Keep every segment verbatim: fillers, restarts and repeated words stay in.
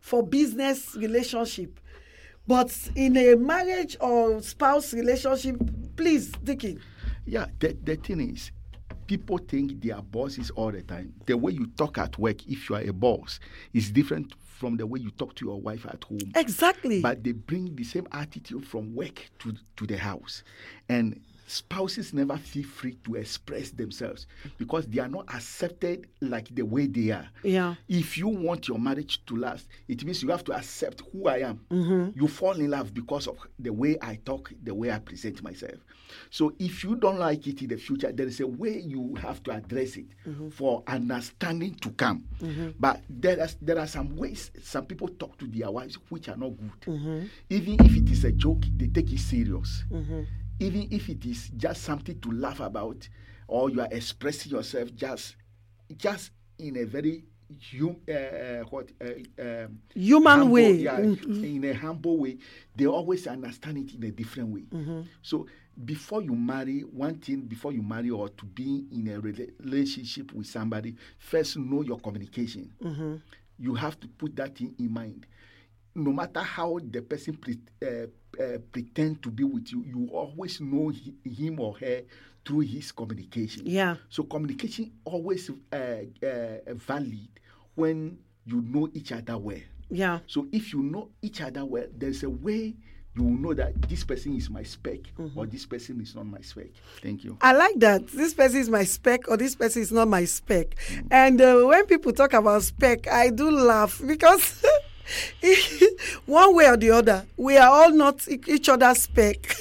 for business relationship. But in a marriage or spouse relationship, please, Dickie. Yeah, the, the thing is, people think they are bosses all the time. The way you talk at work, if you are a boss, is different from the way you talk to your wife at home. Exactly. But they bring the same attitude from work to, to the house. And spouses never feel free to express themselves because they are not accepted like the way they are. Yeah. If you want your marriage to last, it means you have to accept who I am. Mm-hmm. You fall in love because of the way I talk, the way I present myself. So if you don't like it in the future, there is a way you have to address it mm-hmm. for understanding to come. Mm-hmm. But there are, there are some ways some people talk to their wives which are not good. Mm-hmm. Even if it is a joke, they take it serious. Mm-hmm. Even if it is just something to laugh about, or you are expressing yourself just, just in a very hum, uh, what, uh, um, human humble, way, yeah, mm-hmm. in a humble way, they always understand it in a different way. Mm-hmm. So before you marry, one thing before you marry or to be in a relationship with somebody, first know your communication. Mm-hmm. You have to put that thing in mind. No matter how the person pre- uh, uh, pretend to be with you, you always know he, him or her through his communication. Yeah. So communication always uh, uh, valid when you know each other well. Yeah. So if you know each other well, there's a way you will know that this person is my spec mm-hmm. or this person is not my spec. Thank you. I like that. This person is my spec or this person is not my spec. Mm-hmm. And uh, when people talk about spec, I do laugh because one way or the other, we are all not each other's spec.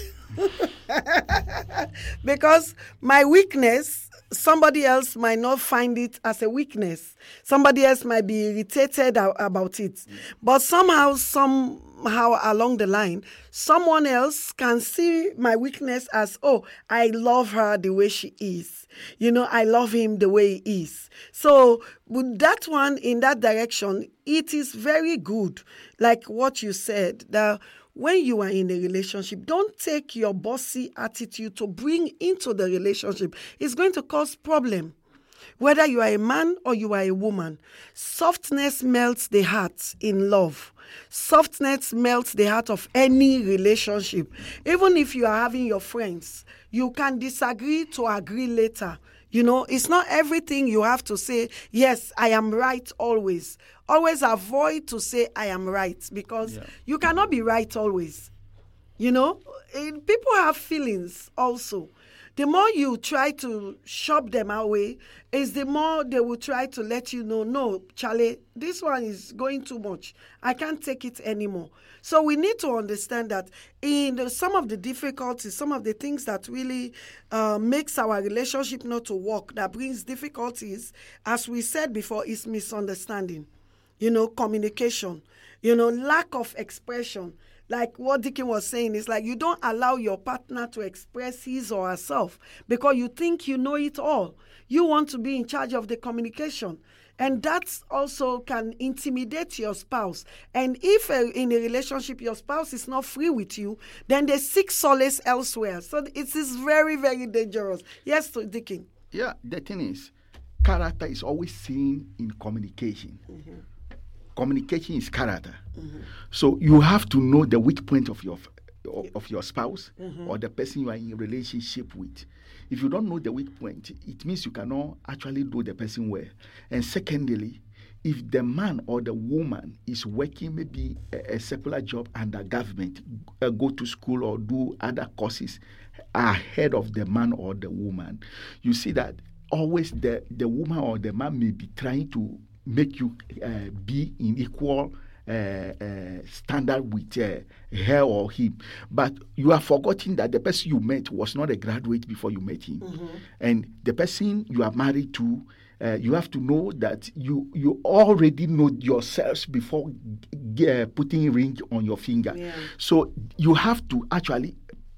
Because my weakness, somebody else might not find it as a weakness. Somebody else might be irritated about it. Mm. But somehow, somehow along the line, someone else can see my weakness as, oh, I love her the way she is. You know, I love him the way he is. So with that one in that direction, it is very good. Like what you said, that when you are in a relationship, don't take your bossy attitude to bring into the relationship. It's going to cause problem. Whether you are a man or you are a woman, softness melts the heart in love. Softness melts the heart of any relationship. Even if you are having your friends, you can disagree to agree later. You know, it's not everything you have to say, yes, I am right always. Always avoid to say I am right because yeah. you cannot be right always. You know, and people have feelings also. The more you try to shop them away, is the more they will try to let you know, no, Charlie, this one is going too much. I can't take it anymore. So we need to understand that in the, some of the difficulties, some of the things that really uh, makes our relationship not to work, that brings difficulties, as we said before, is misunderstanding. You know, communication, you know, lack of expression. Like what Dickie was saying, is like you don't allow your partner to express his or herself because you think you know it all. You want to be in charge of the communication. And that also can intimidate your spouse. And if uh, in a relationship your spouse is not free with you, then they seek solace elsewhere. So it is very, very dangerous. Yes, Dickie. Yeah, the thing is, character is always seen in communication. Mm-hmm. Communication is character. Mm-hmm. So you have to know the weak point of your of your spouse mm-hmm. or the person you are in a relationship with. If you don't know the weak point, it means you cannot actually do the person well. And secondly, if the man or the woman is working maybe a, a secular job under government, uh, go to school or do other courses ahead of the man or the woman, you see that always the, the woman or the man may be trying to make you uh, be in equal uh, uh, standard with uh, her or him. But you are forgetting that the person you met was not a graduate before you met him. Mm-hmm. And the person you are married to, uh, you have to know that you, you already know yourselves before uh, putting ring on your finger. Yeah. So you have to actually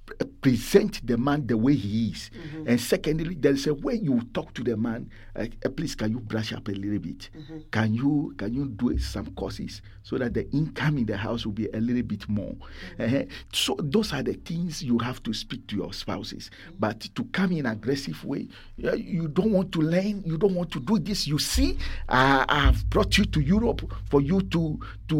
present the man the way he is. Mm-hmm. And secondly, there's a way you talk to the man, uh, uh, please, can you brush up a little bit? Mm-hmm. Can you can you do some courses so that the income in the house will be a little bit more? Mm-hmm. Uh, so those are the things you have to speak to your spouses. Mm-hmm. But to come in an aggressive way, uh, you don't want to learn, you don't want to do this. You see, uh, I've brought you to Europe for you to, to